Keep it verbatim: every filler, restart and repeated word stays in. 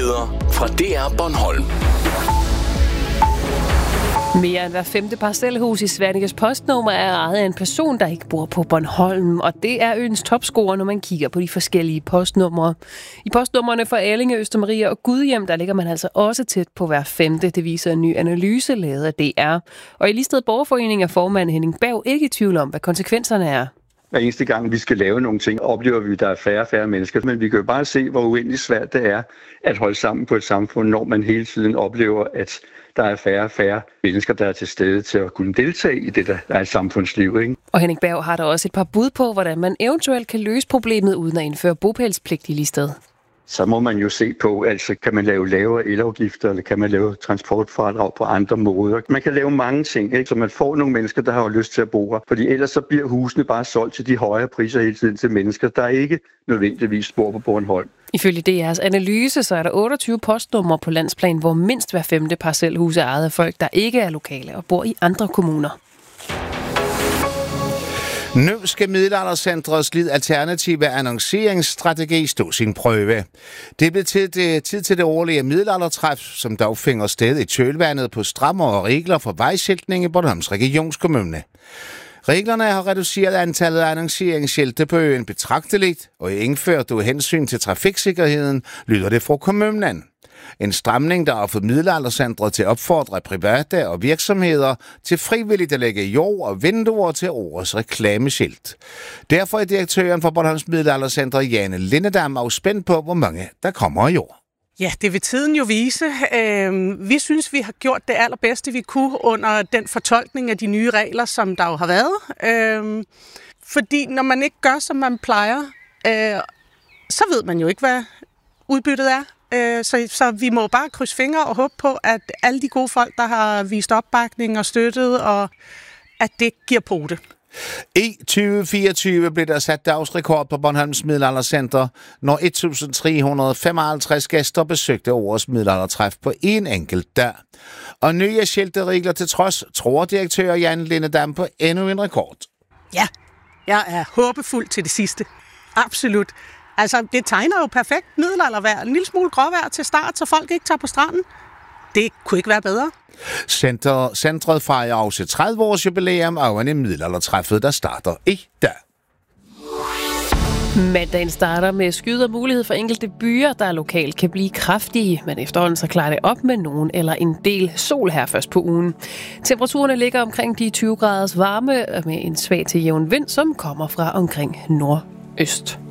Nyheder fra D R Bornholm. Mere end hver femte parcelhus i Sverniges postnummer er ejet af en person, der ikke bor på Bornholm. Og det er øens topscorer, når man kigger på de forskellige postnumre. I postnummerne for Allinge, Østermarie og Gudhjem, der ligger man altså også tæt på hver femte. Det viser en ny analyse lavet af D R. Og i Listed Borgerforening er formand Henning Berg ikke i tvivl om, hvad konsekvenserne er. Hver eneste gang, vi skal lave nogle ting, oplever vi, at der er færre og færre mennesker. Men vi kan jo bare se, hvor uendelig svært det er at holde sammen på et samfund, når man hele tiden oplever, at der er færre og færre mennesker, der er til stede til at kunne deltage i det, der er et samfundsliv. Ikke? Og Henning Berg har der også et par bud på, hvordan man eventuelt kan løse problemet uden at indføre bopælspligt i Listed. Så må man jo se på, altså kan man lave lavere elafgifter, eller kan man lave transportfradrag på andre måder. Man kan lave mange ting, ikke? Så man får nogle mennesker, der har lyst til at bo her. Fordi ellers så bliver husene bare solgt til de højere priser hele tiden til mennesker, der ikke nødvendigvis bor på Bornholm. Ifølge D R's analyse, så er der otteogtyve postnumre på landsplan, hvor mindst hver femte parcelhus er ejet af folk, der ikke er lokale og bor i andre kommuner. Nu skal Middelaldercentrets lidt alternative annonceringsstrategi stå sin prøve. Det blev til det, tid til det årlige middelaldertræf, som dog finder sted i kølvandet på strammere regler for vejskiltning i Bornholms Regionskommune. Reglerne har reduceret antallet af annonceringsskilte på øen betragteligt, og indført af hensyn til trafiksikkerheden, lyder det fra kommunen. En stramning, der har fået Middelaldercentret til at opfordre private og virksomheder til frivilligt at lægge jord og vinduer til årets reklameskilt. Derfor er direktøren for Bornholms Middelaldercenter, Jane Lindedam, også spændt på, hvor mange der kommer i år. Ja, det vil tiden jo vise. Øh, vi synes, vi har gjort det allerbedste, vi kunne under den fortolkning af de nye regler, som der jo har været. Øh, fordi når man ikke gør, som man plejer, øh, så ved man jo ikke, hvad udbyttet er. Så, så vi må bare krydse fingre og håbe på, at alle de gode folk, der har vist opbakning og støttet, og at det giver pote. I tyve fireogtyve blev der sat dagsrekord på Bornholms Middelaldercenter, når et tusind tre hundrede femoghalvtreds gæster besøgte årets middelaldertræf på en enkelt dag. Og nye skilteregler til trods, tror direktør Jan Lindedam på endnu en rekord. Ja, jeg er håbefuld til det sidste. Absolut. Altså, det tegner jo perfekt middelaldervejr. En lille smule gråvejr til start, så folk ikke tager på stranden. Det kunne ikke være bedre. Center, centret fejrer også tredive års jubilæum af en middelaldertræffet, der starter i dag. Mandagen starter med skyder og mulighed for enkelte byer, der lokalt kan blive kraftige, men efterhånden så klarer det op med nogen eller en del sol her først på ugen. Temperaturerne ligger omkring de tyve graders varme med en svag til jævn vind, som kommer fra omkring nordøst.